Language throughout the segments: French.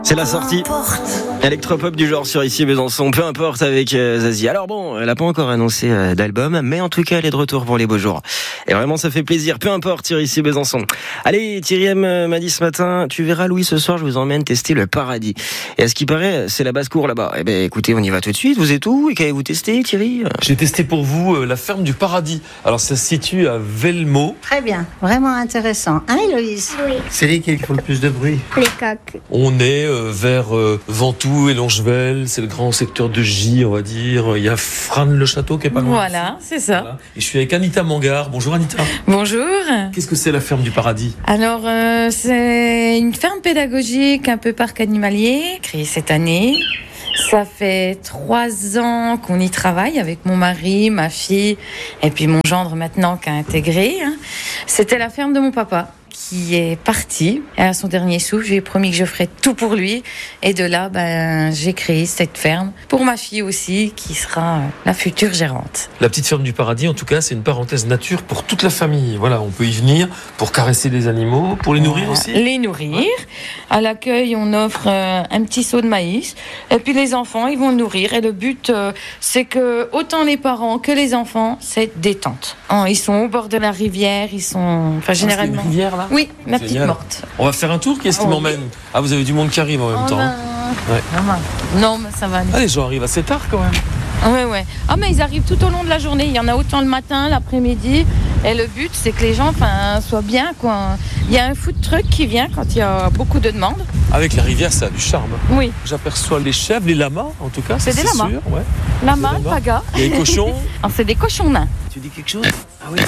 C'est la sortie électropop du genre sur Ici Besançon, peu importe avec Zazie. Alors bon, elle a pas encore annoncé d'album, mais en tout cas elle est de retour pour les beaux jours. Et vraiment ça fait plaisir, peu importe sur Ici Besançon. Allez, Thierry M m'a dit ce matin, tu verras Louis ce soir, je vous emmène tester le paradis. Et à ce qui paraît, c'est la basse-cour là-bas. Eh ben écoutez, on y va tout de suite, vous êtes où et qu'avez-vous testé Thierry ? J'ai testé pour vous la ferme du paradis. Alors ça se situe à Velmaux. Très bien, vraiment intéressant. Hein Héloïse ? Oui. C'est lesquels qui font le plus de bruit ? Les coqs. On est vers Ventoux et Longevel, c'est le grand secteur de Gy, on va dire. Il y a Frasnes-le-Château qui est pas loin. Voilà, c'est ça. Voilà. Et je suis avec Anita Mangard. Bonjour Anita. Bonjour. Qu'est-ce que c'est la ferme du paradis ? Alors, c'est une ferme pédagogique, un peu parc animalier, créée cette année. Ça fait 3 ans qu'on y travaille avec mon mari, ma fille et puis mon gendre maintenant qui a intégré. C'était la ferme de mon papa qui est parti. Et à son dernier souffle, je lui ai promis que je ferais tout pour lui. Et de là, j'ai créé cette ferme pour ma fille aussi, qui sera la future gérante. La petite ferme du paradis, en tout cas, c'est une parenthèse nature pour toute la famille. Voilà, on peut y venir pour caresser les animaux, pour les nourrir aussi. Les nourrir. Ouais. À l'accueil, on offre un petit seau de maïs. Et puis les enfants, ils vont le nourrir. Et le but, c'est que autant les parents que les enfants, c'est détente. Ils sont au bord de la rivière. Ils sont, généralement. C'est une rivière là ? Oui, la petite morte. On va faire un tour, qu'est-ce qui m'emmène ? Ah, vous avez du monde qui arrive en même temps. Ouais. Non, mais ça va aller. Ah, les gens arrivent assez tard quand même. Ouais. Ah, mais ils arrivent tout au long de la journée. Il y en a autant le matin, l'après-midi. Et le but, c'est que les gens soient bien, quoi. Il y a un food truck qui vient quand il y a beaucoup de demandes. Avec la rivière, ça a du charme. Oui. J'aperçois les chèvres, les lamas, en tout cas. C'est des lamas. Sûr, ouais. Lamas, paga. Il y a les cochons. C'est des cochons nains. Tu dis quelque chose ? Ah oui.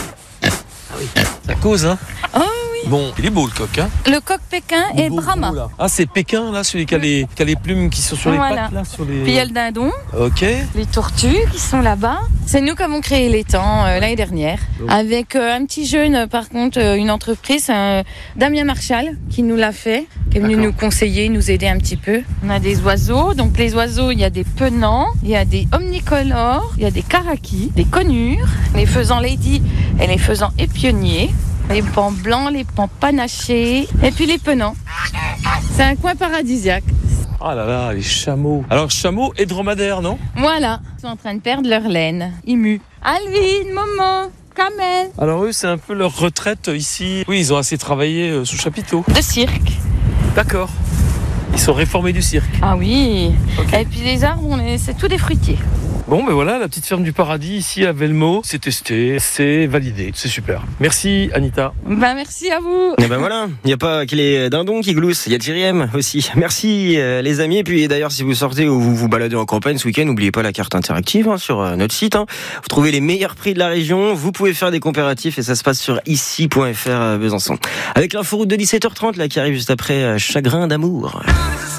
Ça cause, hein ? Oh oui. Bon, il est beau le coq, hein ? Le coq Pékin et Brahma. Gros, ah, c'est Pékin, là, celui qui a les plumes qui sont sur les pattes, là, sur les... Puis il y a le dindon. Ok. Les tortues qui sont là-bas. C'est nous qui avons créé l'étang l'année dernière. Avec un petit jeune, par contre, une entreprise, Damien Marchal, qui nous l'a fait, qui est venu nous conseiller, nous aider un petit peu. On a des oiseaux. Donc les oiseaux, il y a des penants, il y a des omnicolores, il y a des karakis, des conures, les faisans lady et les faisans épionniers. Les pans blancs, les pans panachés, et puis les penants. C'est un coin paradisiaque. Ah là là, les chameaux. Alors, chameaux et dromadaires, non ? Voilà, ils sont en train de perdre leur laine. Ils muent. Alvin, Momo, Kamel. Alors eux, c'est un peu leur retraite ici. Oui, ils ont assez travaillé sous chapiteau. De cirque. D'accord. Ils sont réformés du cirque. Ah oui. Okay. Et puis les arbres, c'est tout des fruitiers. Bon, ben voilà, la petite ferme du paradis ici à Velmaux. C'est testé, c'est validé, c'est super. Merci Anita. Merci à vous. Et voilà, il n'y a pas que les dindons qui gloussent, il y a Thierry M aussi. Merci les amis. Et puis d'ailleurs, si vous sortez ou vous vous baladez en campagne ce week-end, n'oubliez pas la carte interactive sur notre site. Vous trouvez les meilleurs prix de la région. Vous pouvez faire des comparatifs et ça se passe sur ici.fr Besançon. Avec l'inforoute de 17h30 là qui arrive juste après Chagrin d'amour.